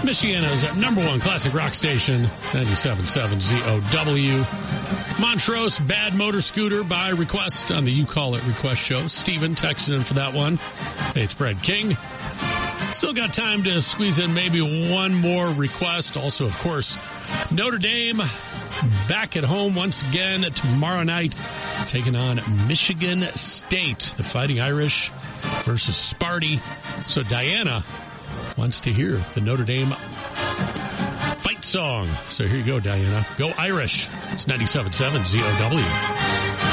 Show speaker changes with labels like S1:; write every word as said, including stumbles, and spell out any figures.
S1: Michiana's number one classic rock station, ninety-seven point seven Z O W. Montrose, Bad Motor Scooter by request on the You Call It request show. Steven texted in for that one. Hey, it's Brad King. Still got time to squeeze in maybe one more request. Also, of course, Notre Dame back at home once again tomorrow night, taking on Michigan State, the Fighting Irish versus Sparty. So Diana wants to hear the Notre Dame fight song. So here you go, Diana. Go Irish. It's ninety-seven point seven Z O W.